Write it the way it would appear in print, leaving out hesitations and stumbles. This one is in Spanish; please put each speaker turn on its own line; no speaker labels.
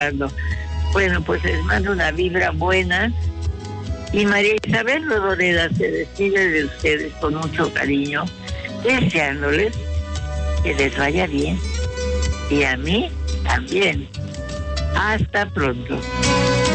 Bueno, pues les mando una vibra buena. Y María Isabel Rodoreda se despide de ustedes con mucho cariño, deseándoles que les vaya bien. Y a mí también. Hasta pronto.